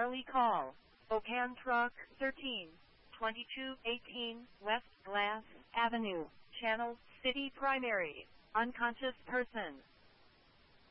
Charlie call. Okan Truck 13, 2218 West Glass Avenue, Channel City Primary. Unconscious person.